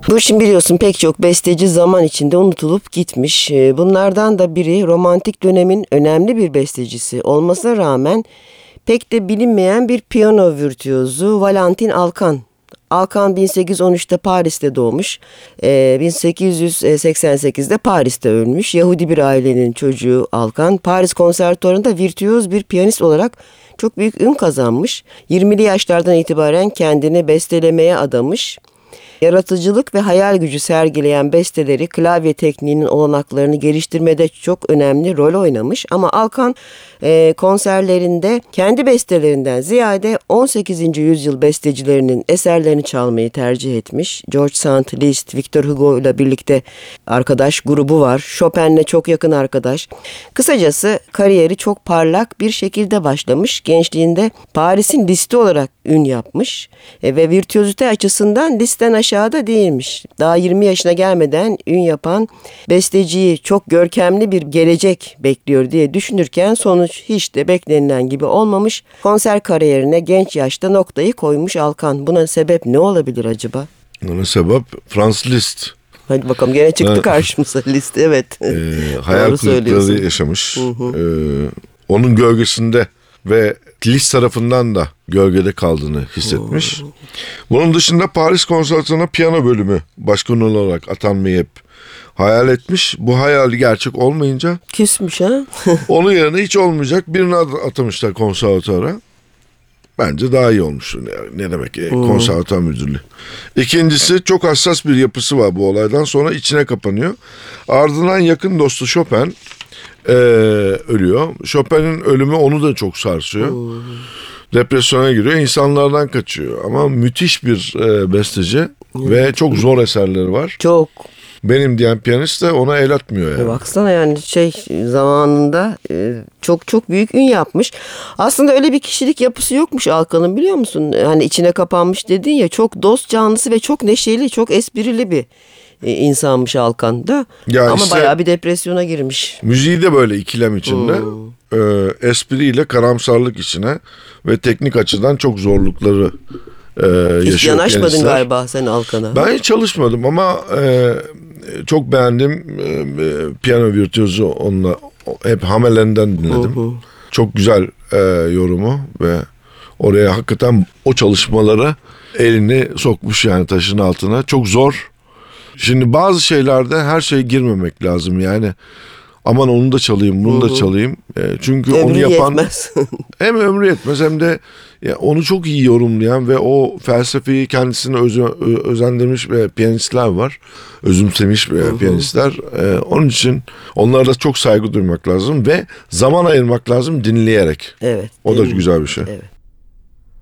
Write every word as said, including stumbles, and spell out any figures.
Bu şimdi biliyorsun pek çok besteci zaman içinde unutulup gitmiş. Bunlardan da biri romantik dönemin önemli bir bestecisi olmasına rağmen pek de bilinmeyen bir piyano virtüözu Valentin Alkan. Alkan bin sekiz yüz on üçte Paris'te doğmuş, bin sekiz yüz seksen sekizde Paris'te ölmüş. Yahudi bir ailenin çocuğu Alkan, Paris Konservatuvarı'nda virtüöz bir piyanist olarak çok büyük ün kazanmış. yirmili yaşlardan itibaren kendini bestelemeye adamış. Yaratıcılık ve hayal gücü sergileyen besteleri klavye tekniğinin olanaklarını geliştirmede çok önemli rol oynamış. Ama Alkan e, konserlerinde kendi bestelerinden ziyade on sekizinci yüzyıl bestecilerinin eserlerini çalmayı tercih etmiş. George Sand, Liszt, Victor Hugo ile birlikte arkadaş grubu var. Chopin'le çok yakın arkadaş. Kısacası kariyeri çok parlak bir şekilde başlamış. Gençliğinde Paris'in Liszt'i olarak ün yapmış e, ve virtüözite açısından Liszt'ten aşağıda değilmiş. Daha yirmi yaşına gelmeden ün yapan besteciyi çok görkemli bir gelecek bekliyor diye düşünürken sonuç hiç de beklenilen gibi olmamış. Konser kariyerine genç yaşta noktayı koymuş Alkan. Buna sebep ne olabilir acaba? Buna sebep Franz Liszt. Hadi bakalım gene çıktı evet. Karşımıza Liszt, evet. E, hayal kırıklığı yaşamış. Hı hı. E, onun gölgesinde ve Liszt tarafından da gölgede kaldığını hissetmiş. Hmm. Bunun dışında Paris Konservatuvarı'na piyano bölümü başkanı olarak atanmayı hep hayal etmiş. Bu hayali gerçek olmayınca küsmüş ha. onun yerine hiç olmayacak birini atamışlar konservatuvara. Bence daha iyi olmuş. Yani ne demek ki hmm. konservatuvar müdürlüğü. İkincisi çok hassas bir yapısı var bu olaydan sonra içine kapanıyor. Ardından yakın dostu Chopin Ee, ölüyor. Chopin'in ölümü onu da çok sarsıyor. Hmm. Depresyona giriyor. İnsanlardan kaçıyor. Ama müthiş bir e, besteci hmm. ve çok zor eserleri var. Çok. Benim diyen piyanist de ona el atmıyor yani. E baksana yani şey zamanında e, çok çok büyük ün yapmış. Aslında öyle bir kişilik yapısı yokmuş Alkan'ın, biliyor musun? Hani içine kapanmış dedin ya, çok dost canlısı ve çok neşeli, çok esprili bir insanmış Alkan da. Ya ama işte, bayağı bir depresyona girmiş. Müziği de böyle ikilem içinde. Hmm. E, espriyle karamsarlık içine ve teknik açıdan çok zorlukları e, yaşıyor. Hiç yanaşmadın piyanistler. Galiba sen Alkan'a. Ben hiç çalışmadım ama e, çok beğendim. E, piyano virtüözü onunla hep Hamelen'den dinledim. Hmm. Çok güzel e, yorumu ve oraya hakikaten o çalışmalara elini sokmuş yani taşın altına. Çok zor. Şimdi bazı şeylerde her şeye girmemek lazım yani. Aman onu da çalayım, bunu Hı-hı. da çalayım. E, çünkü ömrü onu yapan yetmez. Hem ömrü yetmez hem de ya, onu çok iyi yorumlayan ve o felsefeyi kendisine öze- özendirmiş ve piyanistler var. Özümsemiş ve piyanistler. E, onun için onlara da çok saygı duymak lazım ve zaman ayırmak lazım dinleyerek. Evet. O da güzel bir şey. Evet.